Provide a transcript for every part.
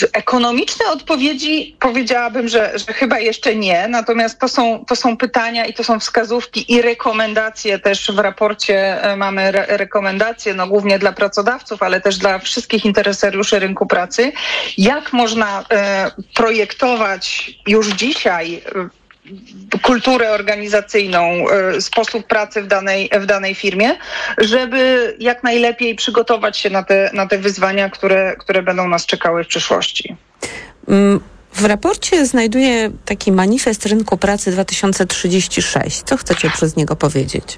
Ekonomiczne odpowiedzi powiedziałabym, że chyba jeszcze nie, natomiast to są pytania i to są wskazówki i rekomendacje też w raporcie mamy rekomendacje, no głównie dla pracodawców, ale też dla wszystkich interesariuszy rynku pracy, jak można projektować już dzisiaj kulturę organizacyjną, sposób pracy w danej firmie, żeby jak najlepiej przygotować się na te wyzwania, które będą nas czekały w przyszłości. W raporcie znajduję taki manifest rynku pracy 2036. Co chcecie przez niego powiedzieć?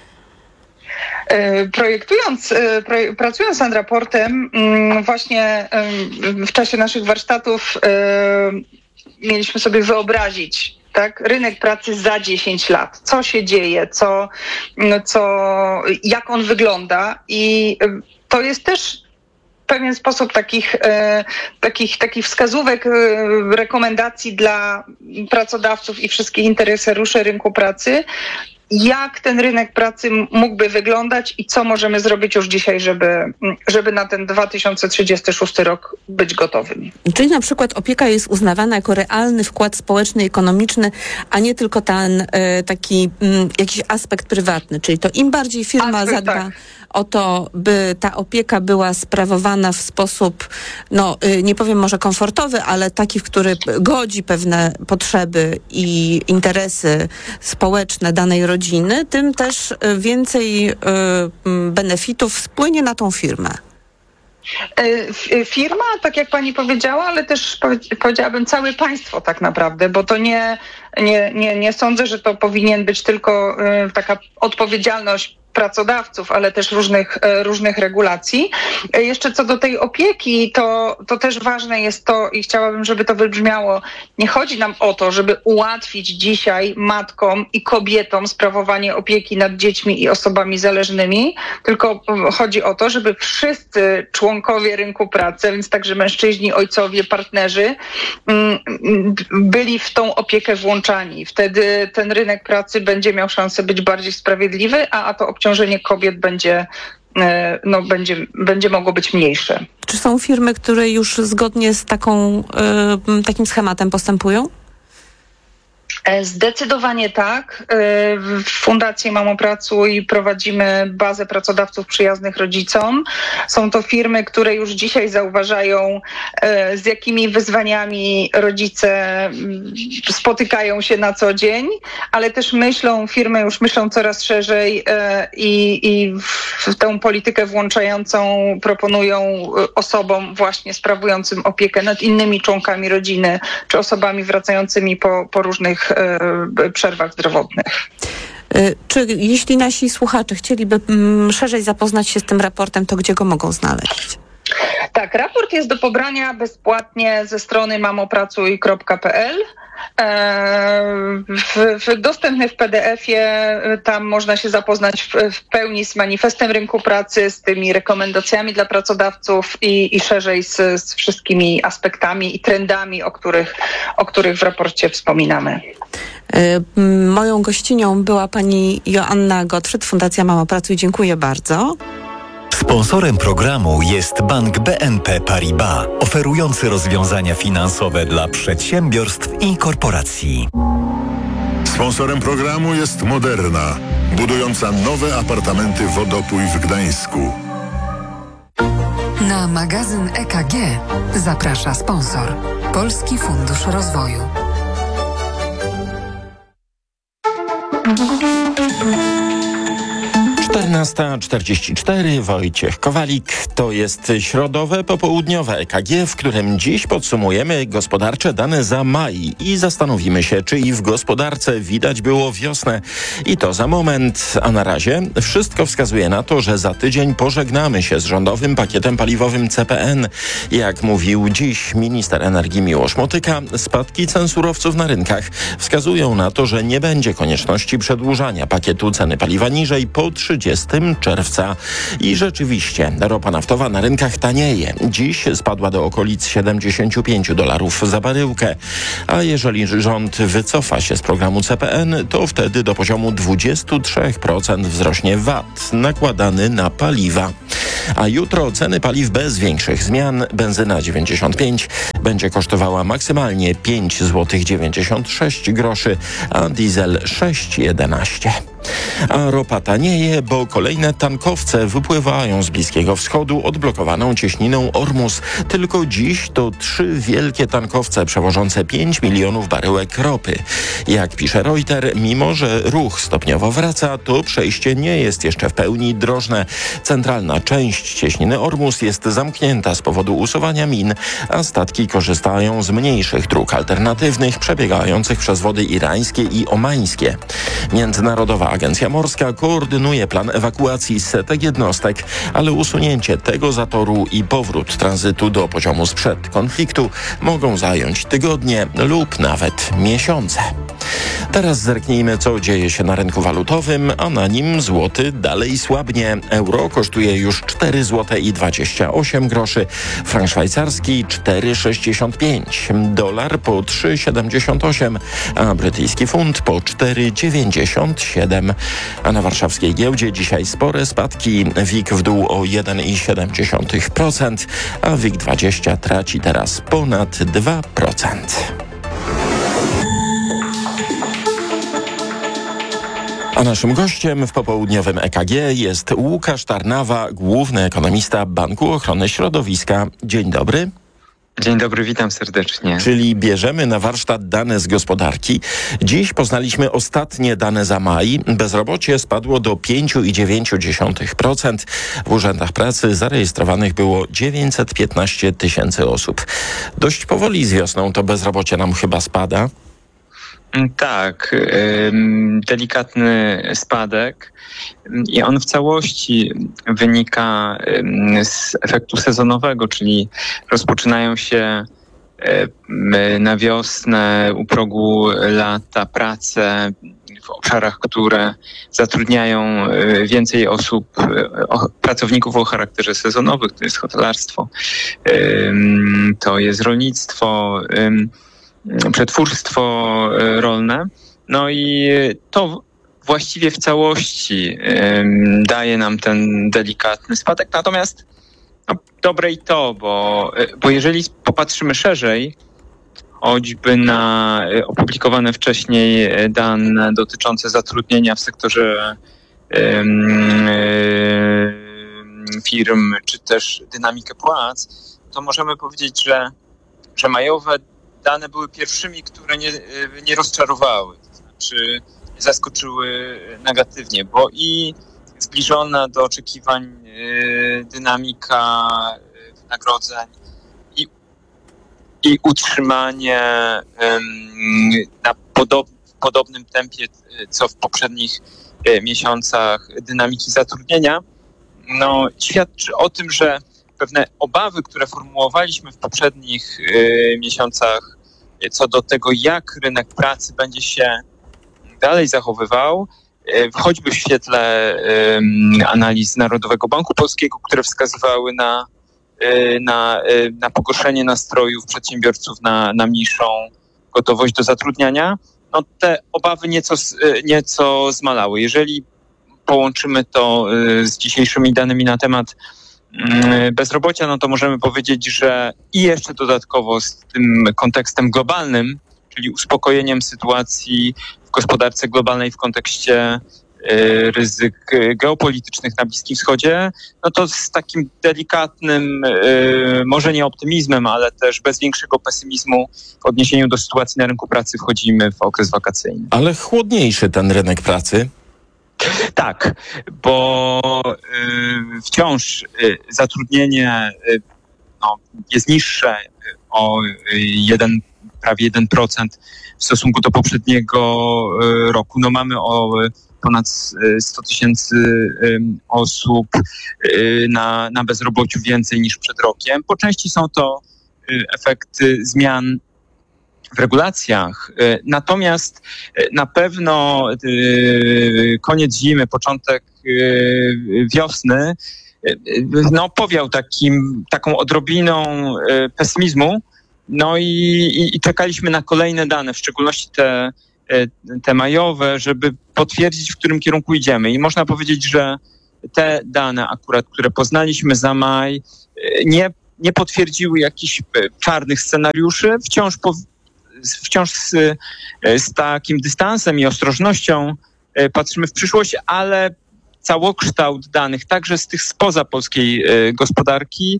Pracując nad raportem, właśnie w czasie naszych warsztatów mieliśmy sobie wyobrazić, tak, rynek pracy za 10 lat. Co się dzieje, jak on wygląda, i to jest też pewien sposób takich wskazówek, rekomendacji dla pracodawców i wszystkich interesariuszy rynku pracy, jak ten rynek pracy mógłby wyglądać i co możemy zrobić już dzisiaj, żeby na ten 2036 rok być gotowym. Czyli na przykład opieka jest uznawana jako realny wkład społeczny i ekonomiczny, a nie tylko ten taki jakiś aspekt prywatny. Czyli to im bardziej firma zadba o to, by ta opieka była sprawowana w sposób, nie powiem może komfortowy, ale taki, w który godzi pewne potrzeby i interesy społeczne danej rodziny, tym też więcej benefitów spłynie na tą firmę. Firma, tak jak pani powiedziała, ale też powiedziałabym całe państwo tak naprawdę, bo to nie sądzę, że to powinien być tylko taka odpowiedzialność pracodawców, ale też różnych regulacji. Jeszcze co do tej opieki, to też ważne jest to i chciałabym, żeby to wybrzmiało. Nie chodzi nam o to, żeby ułatwić dzisiaj matkom i kobietom sprawowanie opieki nad dziećmi i osobami zależnymi, tylko chodzi o to, żeby wszyscy członkowie rynku pracy, więc także mężczyźni, ojcowie, partnerzy, byli w tą opiekę włączani. Wtedy ten rynek pracy będzie miał szansę być bardziej sprawiedliwy, a to obciążenie kobiet będzie mogło być mniejsze. Czy są firmy, które już zgodnie z takim schematem postępują? Zdecydowanie tak. W Fundacji Mamo Pracuj prowadzimy bazę pracodawców przyjaznych rodzicom. Są to firmy, które już dzisiaj zauważają, z jakimi wyzwaniami rodzice spotykają się na co dzień, ale też firmy już myślą coraz szerzej i w tę politykę włączającą proponują osobom właśnie sprawującym opiekę nad innymi członkami rodziny, czy osobami wracającymi po różnych przerwach zdrowotnych. Czy jeśli nasi słuchacze chcieliby szerzej zapoznać się z tym raportem, to gdzie go mogą znaleźć? Tak, raport jest do pobrania bezpłatnie ze strony mamopracuj.pl. Dostępny w PDF-ie, tam można się zapoznać w pełni z manifestem rynku pracy, z tymi rekomendacjami dla pracodawców i szerzej z wszystkimi aspektami i trendami, o których w raporcie wspominamy. Moją gościnią była pani Joanna Gottfried, Fundacja Mamo Pracuj. Dziękuję bardzo. Sponsorem programu jest Bank BNP Paribas, oferujący rozwiązania finansowe dla przedsiębiorstw i korporacji. Sponsorem programu jest Moderna, budująca nowe apartamenty Wodopój w Gdańsku. Na magazyn EKG zaprasza sponsor Polski Fundusz Rozwoju. Czternasta 44, Wojciech Kowalik. To jest środowe popołudniowe EKG, w którym dziś podsumujemy gospodarcze dane za maj i zastanowimy się, czy i w gospodarce widać było wiosnę. I to za moment, a na razie wszystko wskazuje na to, że za tydzień pożegnamy się z rządowym pakietem paliwowym CPN. Jak mówił dziś minister energii Miłosz Motyka, spadki cen surowców na rynkach wskazują na to, że nie będzie konieczności przedłużania pakietu ceny paliwa niżej po 30 30 czerwca. I rzeczywiście ropa naftowa na rynkach tanieje. Dziś spadła do okolic $75 za baryłkę. A jeżeli rząd wycofa się z programu CPN, to wtedy do poziomu 23% wzrośnie VAT nakładany na paliwa. A jutro ceny paliw bez większych zmian. Benzyna 95 będzie kosztowała maksymalnie 5,96 zł, a diesel 6,11. A ropa tanieje, bo kolejne tankowce wypływają z Bliskiego Wschodu odblokowaną cieśniną Ormus. Tylko dziś to 3 wielkie tankowce przewożące 5 milionów baryłek ropy. Jak pisze Reuters, mimo że ruch stopniowo wraca, to przejście nie jest jeszcze w pełni drożne. Centralna część cieśniny Ormus jest zamknięta z powodu usuwania min, a statki korzystają z mniejszych dróg alternatywnych przebiegających przez wody irańskie i omańskie. Międzynarodowa Agencja Morska koordynuje plan ewakuacji setek jednostek, ale usunięcie tego zatoru i powrót tranzytu do poziomu sprzed konfliktu mogą zająć tygodnie lub nawet miesiące. Teraz zerknijmy, co dzieje się na rynku walutowym, a na nim złoty dalej słabnie. Euro kosztuje już 4,28 zł, frank szwajcarski 4,65, dolar po 3,78, a brytyjski funt po 4,97. A na warszawskiej giełdzie dzisiaj spore spadki. WIG w dół o 1,7%, a WIG20 traci teraz ponad 2%. A naszym gościem w popołudniowym EKG jest Łukasz Tarnawa, główny ekonomista Banku Ochrony Środowiska. Dzień dobry. Dzień dobry, witam serdecznie. Czyli bierzemy na warsztat dane z gospodarki. Dziś poznaliśmy ostatnie dane za maj. Bezrobocie spadło do 5,9%. W urzędach pracy zarejestrowanych było 915 000 osób. Dość powoli z wiosną to bezrobocie nam chyba spada. Tak, delikatny spadek i on w całości wynika z efektu sezonowego, czyli rozpoczynają się na wiosnę u progu lata prace w obszarach, które zatrudniają więcej osób, pracowników o charakterze sezonowym, to jest hotelarstwo, to jest rolnictwo, przetwórstwo rolne. No i to właściwie w całości daje nam ten delikatny spadek. Natomiast dobre i to, bo jeżeli popatrzymy szerzej, choćby na opublikowane wcześniej dane dotyczące zatrudnienia w sektorze firm, czy też dynamikę płac, to możemy powiedzieć, że majowe dane były pierwszymi, które nie rozczarowały, to znaczy zaskoczyły negatywnie, bo i zbliżona do oczekiwań dynamika wynagrodzeń i utrzymanie na podobnym tempie, co w poprzednich miesiącach dynamiki zatrudnienia, no, świadczy o tym, że pewne obawy, które formułowaliśmy w poprzednich miesiącach co do tego, jak rynek pracy będzie się dalej zachowywał, choćby w świetle analiz Narodowego Banku Polskiego, które wskazywały na pogorszenie nastrojów przedsiębiorców, na mniejszą gotowość do zatrudniania, no te obawy nieco zmalały. Jeżeli połączymy to z dzisiejszymi danymi na temat bezrobocia, no to możemy powiedzieć, że i jeszcze dodatkowo z tym kontekstem globalnym, czyli uspokojeniem sytuacji w gospodarce globalnej w kontekście ryzyk geopolitycznych na Bliskim Wschodzie, no to z takim delikatnym, może nie optymizmem, ale też bez większego pesymizmu w odniesieniu do sytuacji na rynku pracy wchodzimy w okres wakacyjny. Ale chłodniejszy ten rynek pracy? Tak, bo wciąż zatrudnienie jest niższe o prawie 1% w stosunku do poprzedniego roku. No mamy o ponad 100 000 osób na bezrobociu więcej niż przed rokiem. Po części są to efekty zmian w regulacjach. Natomiast na pewno koniec zimy, początek wiosny powiał taką odrobiną pesymizmu. No i czekaliśmy na kolejne dane, w szczególności te majowe, żeby potwierdzić, w którym kierunku idziemy. I można powiedzieć, że te dane akurat, które poznaliśmy za maj, nie potwierdziły jakichś czarnych scenariuszy. Wciąż z takim dystansem i ostrożnością patrzymy w przyszłość, ale całokształt danych, także z tych spoza polskiej gospodarki,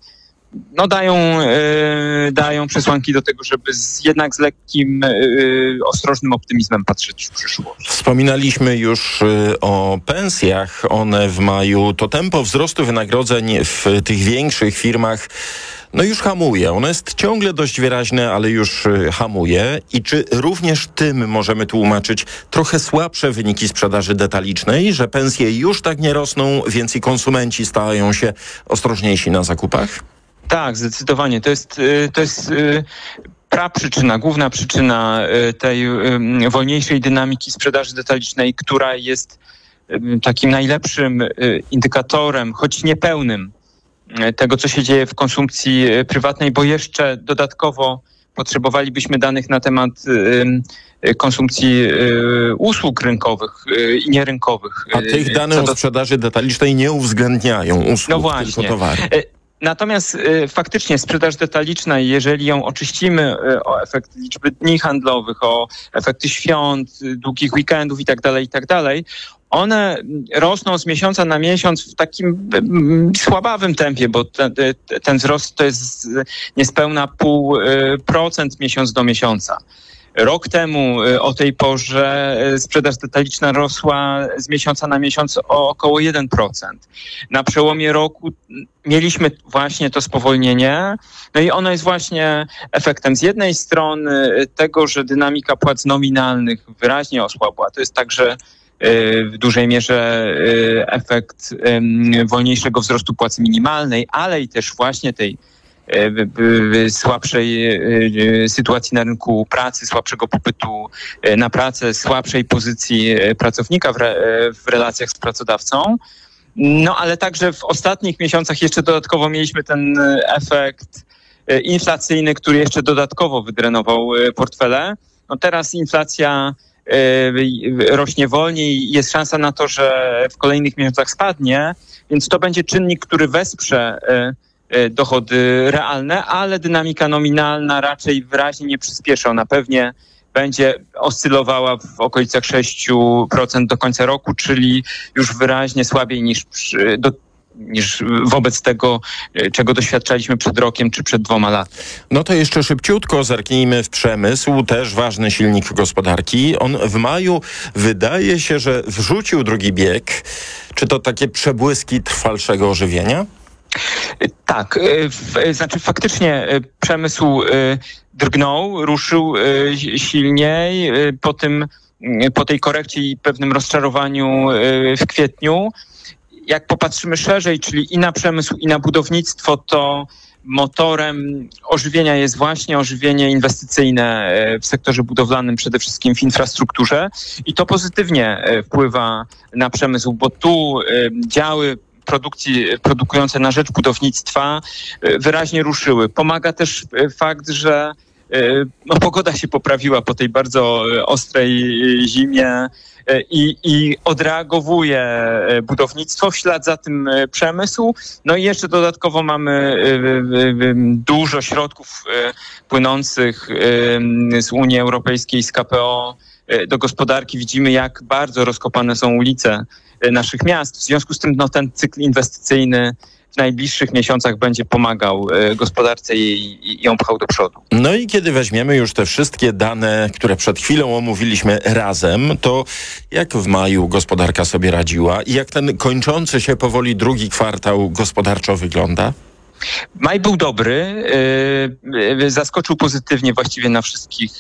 dają przesłanki do tego, żeby jednak z lekkim, ostrożnym optymizmem patrzeć w przyszłość. Wspominaliśmy już o pensjach. One w maju, to tempo wzrostu wynagrodzeń w tych większych firmach już hamuje. Ono jest ciągle dość wyraźne, ale już hamuje. I czy również tym możemy tłumaczyć trochę słabsze wyniki sprzedaży detalicznej, że pensje już tak nie rosną, więc i konsumenci stają się ostrożniejsi na zakupach? Tak, zdecydowanie. To jest praprzyczyna, główna przyczyna tej wolniejszej dynamiki sprzedaży detalicznej, która jest takim najlepszym indykatorem, choć niepełnym, tego, co się dzieje w konsumpcji prywatnej, bo jeszcze dodatkowo potrzebowalibyśmy danych na temat konsumpcji usług rynkowych i nierynkowych. A tych danych o sprzedaży detalicznej nie uwzględniają usług, tylko towary. Natomiast faktycznie sprzedaż detaliczna, jeżeli ją oczyścimy o efekt liczby dni handlowych, o efekty świąt, długich weekendów i tak dalej, one rosną z miesiąca na miesiąc w takim słabawym tempie, bo ten wzrost to jest niespełna 0,5% miesiąc do miesiąca. Rok temu o tej porze sprzedaż detaliczna rosła z miesiąca na miesiąc o około 1%. Na przełomie roku mieliśmy właśnie to spowolnienie, i ono jest właśnie efektem z jednej strony tego, że dynamika płac nominalnych wyraźnie osłabła. To jest także w dużej mierze efekt wolniejszego wzrostu płacy minimalnej, ale i też właśnie tej słabszej sytuacji na rynku pracy, słabszego popytu na pracę, słabszej pozycji pracownika w relacjach z pracodawcą. Ale także w ostatnich miesiącach jeszcze dodatkowo mieliśmy ten efekt inflacyjny, który jeszcze dodatkowo wydrenował portfele. Teraz inflacja rośnie wolniej, jest szansa na to, że w kolejnych miesiącach spadnie, więc to będzie czynnik, który wesprze dochody realne, ale dynamika nominalna raczej wyraźnie nie przyspieszy. Ona pewnie będzie oscylowała w okolicach 6% do końca roku, czyli już wyraźnie słabiej niż wobec tego, czego doświadczaliśmy przed rokiem czy przed 2 latami. To jeszcze szybciutko zerknijmy w przemysł, też ważny silnik gospodarki. On w maju wydaje się, że wrzucił drugi bieg. Czy to takie przebłyski trwalszego ożywienia? Tak, faktycznie przemysł drgnął, ruszył silniej po tej korekcie i pewnym rozczarowaniu w kwietniu. Jak popatrzymy szerzej, czyli i na przemysł, i na budownictwo, to motorem ożywienia jest właśnie ożywienie inwestycyjne w sektorze budowlanym, przede wszystkim w infrastrukturze, i to pozytywnie wpływa na przemysł, bo tu działy produkujące na rzecz budownictwa wyraźnie ruszyły. Pomaga też fakt, że pogoda się poprawiła po tej bardzo ostrej zimie i odreagowuje budownictwo, w ślad za tym przemysł. I jeszcze dodatkowo mamy dużo środków płynących z Unii Europejskiej, z KPO do gospodarki. Widzimy, jak bardzo rozkopane są ulice naszych miast. W związku z tym ten cykl inwestycyjny w najbliższych miesiącach będzie pomagał gospodarce i ją pchał do przodu. I kiedy weźmiemy już te wszystkie dane, które przed chwilą omówiliśmy razem, to jak w maju gospodarka sobie radziła i jak ten kończący się powoli drugi kwartał gospodarczo wygląda? Maj był dobry, zaskoczył pozytywnie właściwie na wszystkich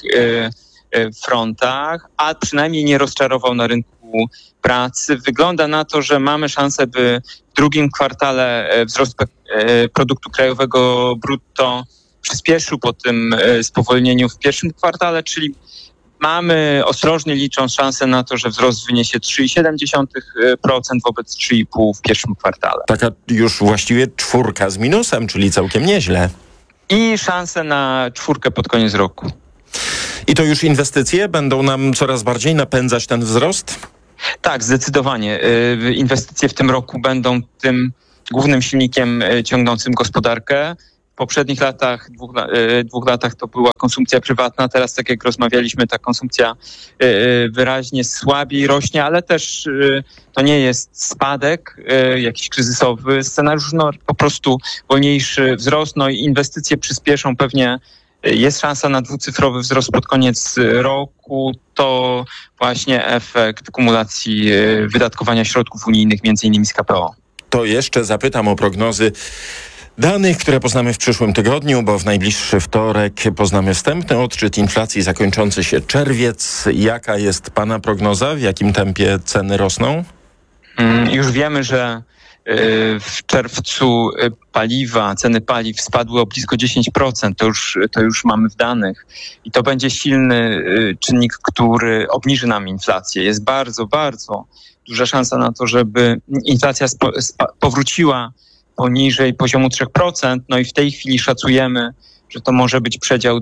frontach, a przynajmniej nie rozczarował na rynku pracy. Wygląda na to, że mamy szansę, by w drugim kwartale wzrost produktu krajowego brutto przyspieszył po tym spowolnieniu w pierwszym kwartale, czyli mamy ostrożnie licząc szansę na to, że wzrost wyniesie 3,7% wobec 3,5% w pierwszym kwartale. Taka już właściwie 4 z minusem, czyli całkiem nieźle. I szanse na 4 pod koniec roku. I to już inwestycje będą nam coraz bardziej napędzać ten wzrost? Tak, zdecydowanie. Inwestycje w tym roku będą tym głównym silnikiem ciągnącym gospodarkę. W poprzednich latach, dwóch latach to była konsumpcja prywatna. Teraz, tak jak rozmawialiśmy, ta konsumpcja wyraźnie słabiej rośnie, ale też to nie jest spadek jakiś kryzysowy scenariusz, no po prostu wolniejszy wzrost, no i inwestycje przyspieszą pewnie. Jest szansa na 2-cyfrowy wzrost pod koniec roku. To właśnie efekt kumulacji wydatkowania środków unijnych, między innymi z KPO. To jeszcze zapytam o prognozy danych, które poznamy w przyszłym tygodniu, bo w najbliższy wtorek poznamy wstępny odczyt inflacji za kończący się czerwiec. Jaka jest pana prognoza? W jakim tempie ceny rosną? Już wiemy, że w czerwcu ceny paliw spadły o blisko 10%. To już mamy w danych. I to będzie silny czynnik, który obniży nam inflację. Jest bardzo, bardzo duża szansa na to, żeby inflacja powróciła poniżej poziomu 3%. No i w tej chwili szacujemy, że to może być przedział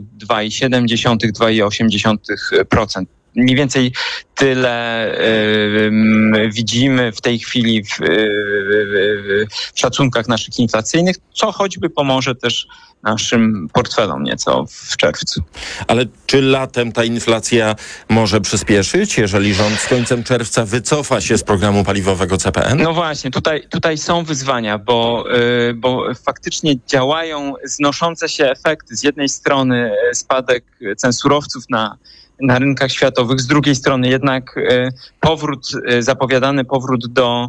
2,7-2,8%. Mniej więcej tyle widzimy w tej chwili w szacunkach naszych inflacyjnych, co choćby pomoże też naszym portfelom nieco w czerwcu. Ale czy latem ta inflacja może przyspieszyć, jeżeli rząd z końcem czerwca wycofa się z programu paliwowego CPN? No właśnie, tutaj są wyzwania, bo faktycznie działają znoszące się efekty. Z jednej strony spadek cen surowców na rynkach światowych, z drugiej strony jednak zapowiadany powrót do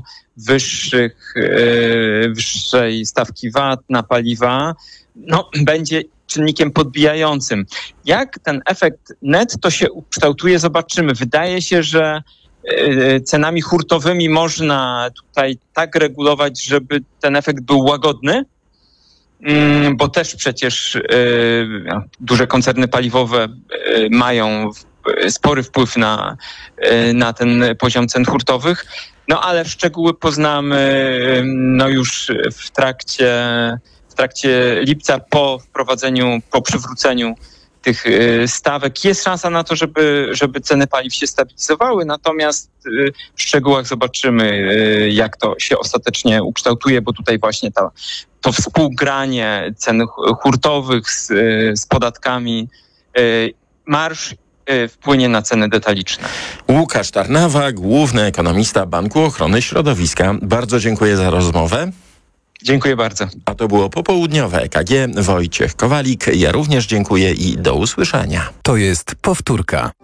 wyższej stawki VAT na paliwa, no, będzie czynnikiem podbijającym. Jak ten efekt netto się ukształtuje, zobaczymy. Wydaje się, że cenami hurtowymi można tutaj tak regulować, żeby ten efekt był łagodny, bo też przecież duże koncerny paliwowe mają spory wpływ na ten poziom cen hurtowych, no ale szczegóły poznamy no już w trakcie lipca po przywróceniu tych stawek. Jest szansa na to, żeby ceny paliw się stabilizowały, natomiast w szczegółach zobaczymy, jak to się ostatecznie ukształtuje, bo tutaj właśnie to współgranie cen hurtowych z podatkami, marż wpłynie na ceny detaliczne. Łukasz Tarnawa, główny ekonomista Banku Ochrony Środowiska. Bardzo dziękuję za rozmowę. Dziękuję bardzo. A to było popołudniowe EKG. Wojciech Kowalik. Ja również dziękuję i do usłyszenia. To jest powtórka.